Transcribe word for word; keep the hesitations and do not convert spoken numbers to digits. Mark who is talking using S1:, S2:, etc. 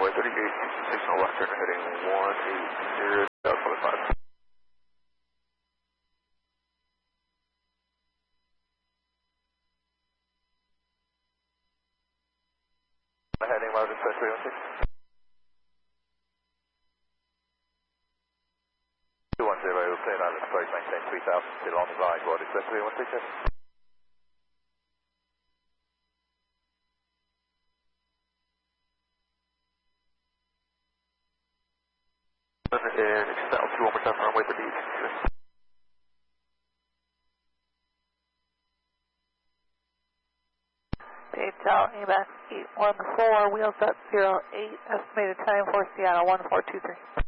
S1: runway thirty-eight, six on Western, heading one eight zero, twenty-five. Heading Loudon, three one six. two one zero, clear Loudon, approach, maintain three thousand, still on the line, Road Express three one six. And extend altitude one more time, runway thirty-eight.
S2: Hotel, AMAX eight one four, wheels up zero eight, estimated time for Seattle one four two three.